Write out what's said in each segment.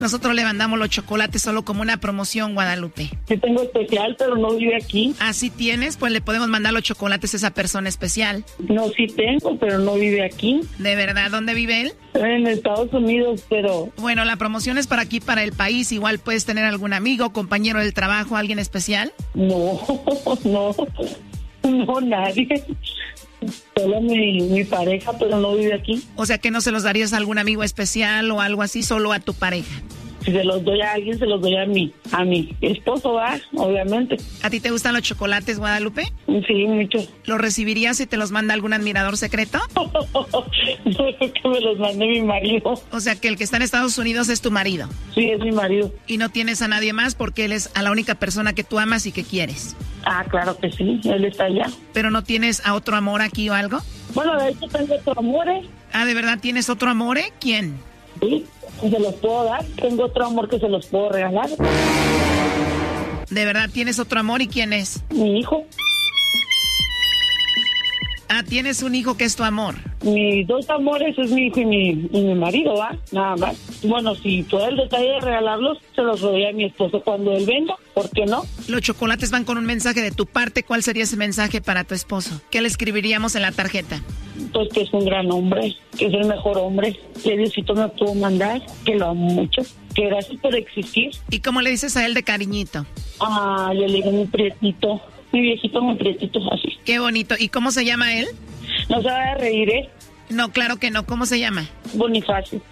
Nosotros le mandamos los chocolates solo como una promoción, Guadalupe. Sí tengo especial, pero no vive aquí. Ah, ¿sí tienes? Pues le podemos mandar los chocolates a esa persona especial. No, sí tengo, pero no vive aquí. ¿De verdad? ¿Dónde vive él? En Estados Unidos, pero... Bueno, la promoción es para aquí, para el país. Igual puedes tener algún amigo, compañero del trabajo, alguien especial. No, nadie. Solo mi pareja, pero no vive aquí. O sea, que no se los darías a algún amigo especial o algo así, solo a tu pareja. Si se los doy a alguien, se los doy a mi esposo, va, obviamente. ¿A ti te gustan los chocolates, Guadalupe? Sí, mucho. ¿Los recibirías si te los manda algún admirador secreto? No, que me los mande mi marido. O sea, que el que está en Estados Unidos es tu marido. Sí, es mi marido. Y no tienes a nadie más porque él es a la única persona que tú amas y que quieres. Ah, claro que sí, él está allá. ¿Pero no tienes a otro amor aquí o algo? Bueno, de hecho tengo otro amor, ¿eh? Ah, ¿de verdad tienes otro amor, eh? ¿Quién? Sí, se los puedo dar. Tengo otro amor que se los puedo regalar. ¿De verdad tienes otro amor y quién es? Mi hijo. Ah, tienes un hijo que es tu amor. Mis dos amores es mi hijo y mi marido, ¿va? Nada más. Bueno, si puedo el detalle de regalarlos, se los doy a mi esposo cuando él venga. ¿Por qué no? Los chocolates van con un mensaje de tu parte. ¿Cuál sería ese mensaje para tu esposo? ¿Qué le escribiríamos en la tarjeta? Pues que es un gran hombre, que es el mejor hombre, que Diosito me pudo mandar, que lo amo mucho, que gracias por existir. ¿Y cómo le dices a él de cariñito? Ah, yo le digo mi prietito, mi viejito, mi prietito, así. Qué bonito. ¿Y cómo se llama él? No se va a reír, ¿eh? No, claro que no. ¿Cómo se llama? Bonifacio.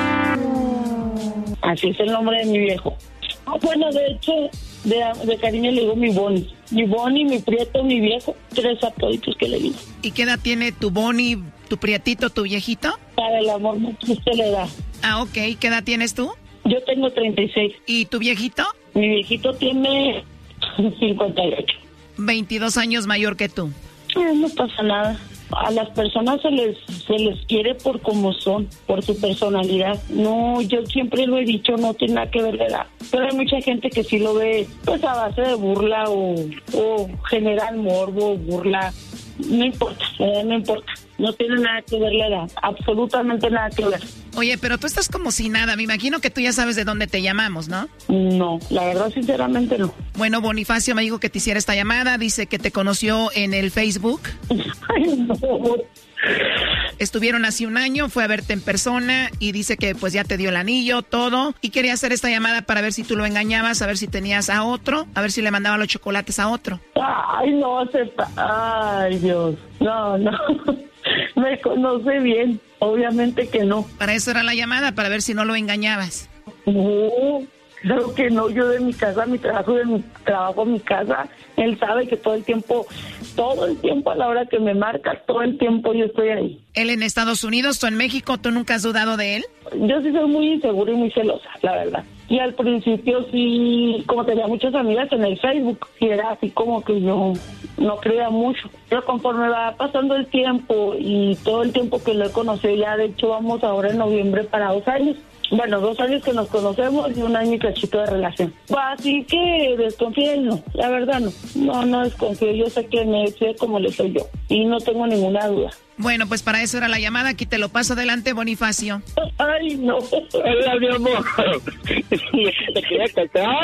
Así es el nombre de mi viejo. Ah, bueno, de hecho, de cariño le digo mi Boni. Mi Boni, mi prieto, mi viejo. 3 apoditos que le digo. ¿Y qué edad tiene tu Boni, tu prietito, tu viejito? Para el amor que usted le da. Ah, ok. ¿Qué edad tienes tú? Yo tengo 36. ¿Y tu viejito? Mi viejito tiene 58. 22 años mayor que tú. No pasa nada. A las personas se les quiere por como son, por su personalidad. No, yo siempre lo he dicho, no tiene nada que ver la edad. Pero hay mucha gente que sí lo ve pues a base de burla o general morbo, burla. No importa, no importa. No tiene nada que ver la edad, absolutamente nada que ver. Oye, pero tú estás como si nada. Me imagino que tú ya sabes de dónde te llamamos, ¿no? No, la verdad, sinceramente no. Bueno, Bonifacio me dijo que te hiciera esta llamada. Dice que te conoció en el Facebook. Ay, no. Estuvieron hace un año, fue a verte en persona y dice que pues ya te dio el anillo, todo. Y quería hacer esta llamada para ver si tú lo engañabas, a ver si tenías a otro, a ver si le mandaba los chocolates a otro. Ay, no, ay, Dios. No. Me conoce bien, obviamente que no. Para eso era la llamada, para ver si no lo engañabas. No, claro que no. Yo de mi casa, mi trabajo a mi casa, él sabe que todo el tiempo a la hora que me marca, todo el tiempo yo estoy ahí. Él en Estados Unidos, tú en México, ¿tú nunca has dudado de él? Yo sí soy muy insegura y muy celosa, la verdad. Y al principio sí, como tenía muchas amigas en el Facebook, y era así como que yo no creía mucho. Pero conforme va pasando el tiempo y todo el tiempo que lo he conocido, ya de hecho vamos ahora en noviembre para 2 años. Bueno, 2 años que nos conocemos y 1 año y cachito de relación. Así que desconfío, no, la verdad no. No desconfío, yo sé que me sé como le soy yo y no tengo ninguna duda. Bueno, pues para eso era la llamada, aquí te lo paso adelante, Bonifacio. Ay, no. Hola, mi amor. Te quería casar.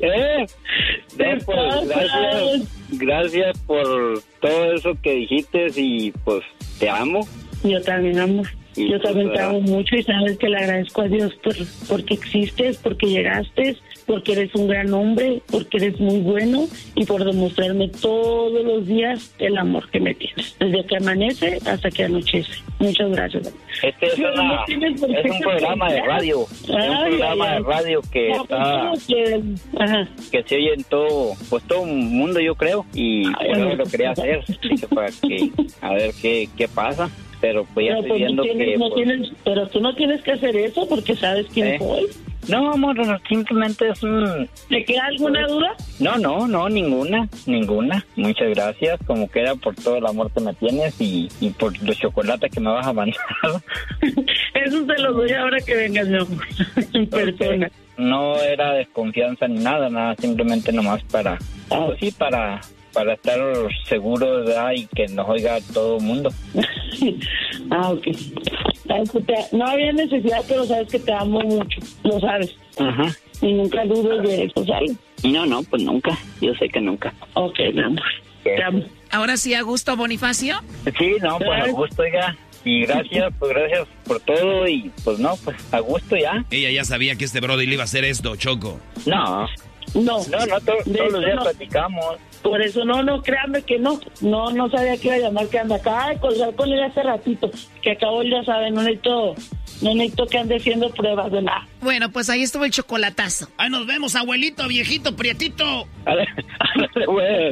Gracias por todo eso que dijiste y pues te amo. Yo también amo. Yo también te amo mucho y sabes que le agradezco a Dios porque existes, porque llegaste, porque eres un gran hombre, porque eres muy bueno y por demostrarme todos los días el amor que me tienes. Desde que amanece hasta que anochece. Muchas gracias. Este es un programa de radio. Es un programa de radio que está... que se oye en todo el mundo, yo creo. Y bueno, lo quería hacer. Para que, a ver qué pasa. Pero pues ya estoy viendo pero tú no tienes que hacer eso porque sabes quién soy. No, amor, simplemente es un... ¿Te queda alguna duda? No, ninguna. Muchas gracias, como queda por todo el amor que me tienes y por los chocolates que me vas a mandar. Eso te lo doy ahora que vengas, mi amor, en persona. No era desconfianza ni nada, simplemente nomás para estar seguro, ¿verdad? Y que nos oiga todo el mundo. Ok. No había necesidad, pero sabes que te amo mucho, lo sabes. Ajá. Y nunca dudes de eso, ¿sabes? No, pues nunca. Yo sé que nunca. Ok, mi amor. Te amo. Ahora sí, a gusto, Bonifacio. Sí, no, pues a gusto, oiga. Y gracias por todo y pues no, pues a gusto ya. Ella ya sabía que este brody le iba a hacer esto, Choco. No, todos los días platicamos. Por eso no, créanme que no sabía que iba a llamar, que anda acá, colgar con él hace ratito, que acabo ya saben, no necesito que ande haciendo pruebas de nada. Bueno, pues ahí estuvo el chocolatazo. Ahí nos vemos, abuelito, viejito, prietito. Bueno.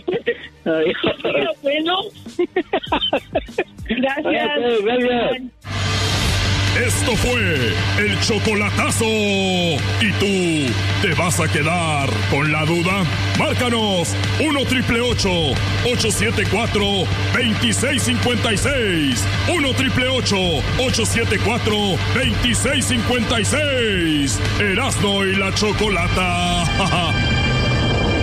Gracias. Esto fue el chocolatazo. ¿Y tú te vas a quedar con la duda? Márcanos 1-888-874-2656. 1-888-874-2656. Erasmo y la Chocolata.